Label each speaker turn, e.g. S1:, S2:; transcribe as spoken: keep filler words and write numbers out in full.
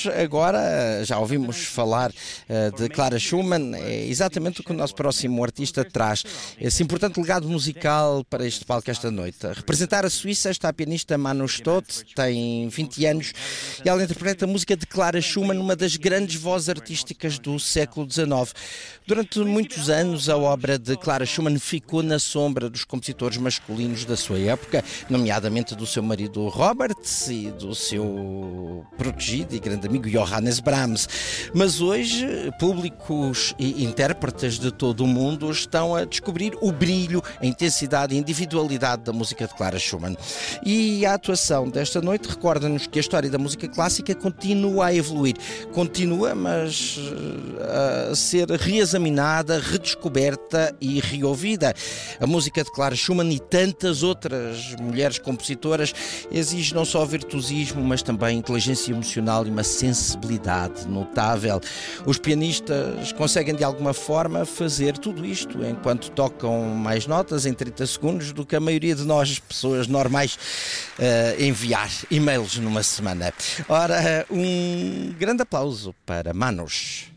S1: Manos, agora já ouvimos falar uh, de Clara Schumann, é exatamente o que o nosso próximo artista traz, esse importante legado musical para este palco esta noite. A representar a Suíça está a pianista Manu Stott, tem vinte anos e ela interpreta a música de Clara Schumann, uma das grandes vozes artísticas do século dezenove. Durante muitos anos, a obra de Clara Schumann ficou na sombra dos compositores masculinos da sua época, nomeadamente do seu marido Robert e do seu protegido e grande amigo Johannes Brahms. Mas hoje, públicos e intérpretes de todo o mundo estão a descobrir o brilho, a intensidade e a individualidade da música de Clara Schumann. E a atuação desta noite recorda-nos que a história da música clássica continua a evoluir. Continua, mas a ser reexaminada, redescoberta e reouvida. A música de Clara Schumann e tantas outras mulheres compositoras exige não só virtuosismo, mas também inteligência emocional e uma sensibilidade notável. Os pianistas conseguem de alguma forma fazer tudo isto enquanto tocam mais notas em trinta segundos do que a maioria de nós, pessoas normais, uh, enviar e-mails numa semana. Ora, um grande aplauso para Manos.